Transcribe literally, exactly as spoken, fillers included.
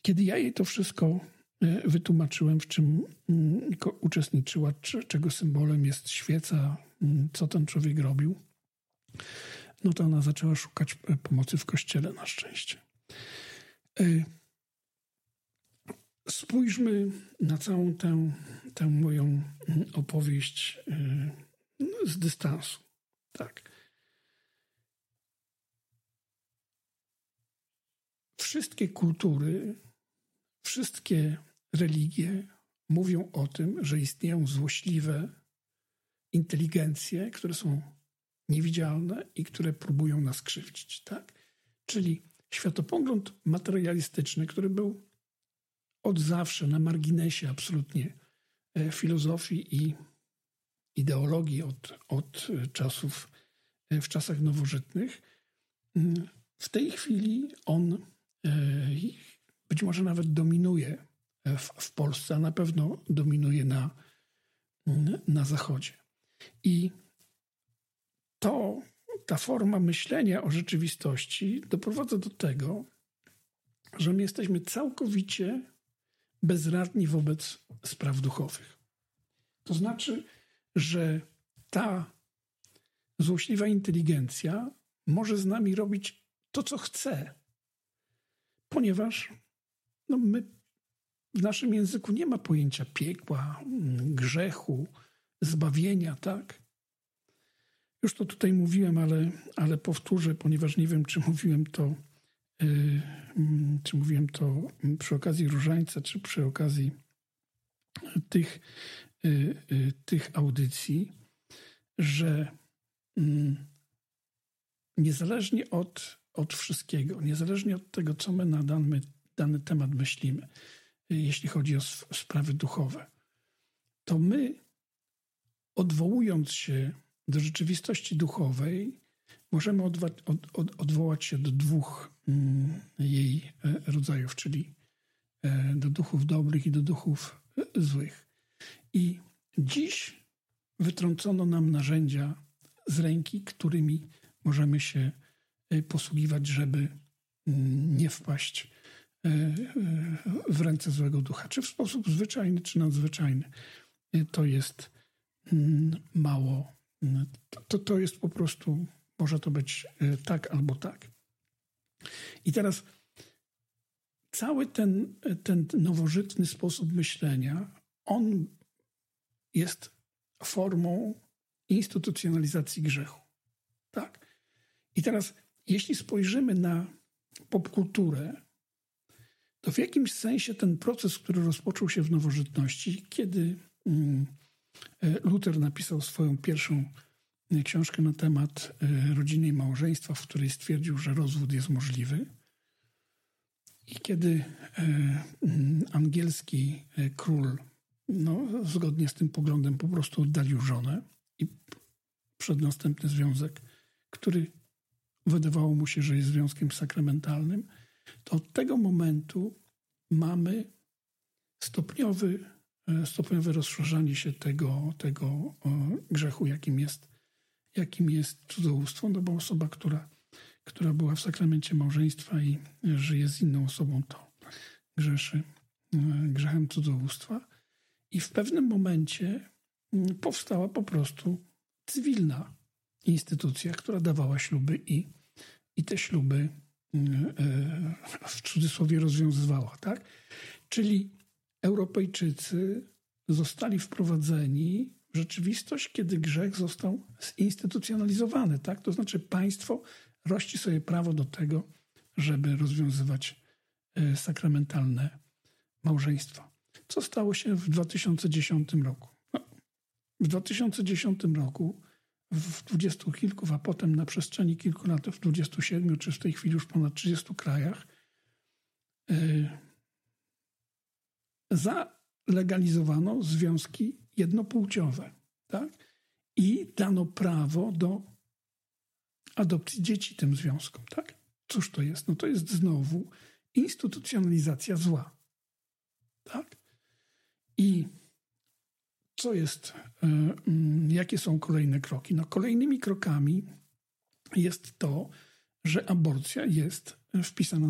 Kiedy ja jej to wszystko wytłumaczyłem, w czym uczestniczyła, czego symbolem jest świeca, co ten człowiek robił, no to ona zaczęła szukać pomocy w kościele na szczęście. Spójrzmy na całą tę, tę moją opowieść z dystansu. Tak. Wszystkie kultury, wszystkie religie mówią o tym, że istnieją złośliwe inteligencje, które są niewidzialne i które próbują nas krzywdzić. Tak? Czyli światopogląd materialistyczny, który był od zawsze na marginesie absolutnie filozofii i ideologii od, od czasów, w czasach nowożytnych, w tej chwili on być może nawet dominuje w, w Polsce, a na pewno dominuje na, na Zachodzie. I to, ta forma myślenia o rzeczywistości doprowadza do tego, że my jesteśmy całkowicie bezradni wobec spraw duchowych. To znaczy, że ta złośliwa inteligencja może z nami robić to, co chce, ponieważ no my, w naszym języku nie ma pojęcia piekła, grzechu, zbawienia, tak? Już to tutaj mówiłem, ale, ale powtórzę, ponieważ nie wiem, czy mówiłem to yy, czy mówiłem to przy okazji Różańca, czy przy okazji tych, yy, yy, tych audycji, że yy, niezależnie od, od wszystkiego, niezależnie od tego, co my na dany, dany temat myślimy, yy, jeśli chodzi o sw- sprawy duchowe, to my, odwołując się do rzeczywistości duchowej, możemy odwa- od, od, odwołać się do dwóch mm, jej e, rodzajów, czyli e, do duchów dobrych i do duchów e, złych. I dziś wytrącono nam narzędzia z ręki, którymi możemy się e, posługiwać, żeby mm, nie wpaść e, e, w ręce złego ducha. Czy w sposób zwyczajny, czy nadzwyczajny. E, to jest mm, mało. To, to jest po prostu, może to być tak albo tak. I teraz cały ten, ten nowożytny sposób myślenia, on jest formą instytucjonalizacji grzechu. Tak? I teraz, jeśli spojrzymy na popkulturę, to w jakimś sensie ten proces, który rozpoczął się w nowożytności, kiedy mm, Luther napisał swoją pierwszą książkę na temat rodziny i małżeństwa, w której stwierdził, że rozwód jest możliwy. I kiedy angielski król, no, zgodnie z tym poglądem, po prostu oddalił żonę i wszedł następny związek, który wydawało mu się, że jest związkiem sakramentalnym, to od tego momentu mamy stopniowy stopniowe rozszerzanie się tego, tego grzechu, jakim jest, jakim jest cudzołóstwo, no bo osoba, która, która była w sakramencie małżeństwa i żyje z inną osobą, to grzeszy grzechem cudzołóstwa. I w pewnym momencie powstała po prostu cywilna instytucja, która dawała śluby i, i te śluby w cudzysłowie rozwiązywała. Tak? Czyli Europejczycy zostali wprowadzeni w rzeczywistość, kiedy grzech został zinstytucjonalizowany. Tak? To znaczy państwo rości sobie prawo do tego, żeby rozwiązywać sakramentalne małżeństwa. Co stało się w dwa tysiące dziesiątym roku? No, w dwa tysiące dziesiątym roku w dwudziestu kilku, a potem na przestrzeni kilku lat w dwudziestu siedmiu, czy w tej chwili już ponad trzydziestu krajach yy, zalegalizowano związki jednopłciowe, tak? I dano prawo do adopcji dzieci tym związkom, tak? Cóż to jest? No to jest znowu instytucjonalizacja zła, tak? I co jest, y, jakie są kolejne kroki? No kolejnymi krokami jest to, że aborcja jest wpisana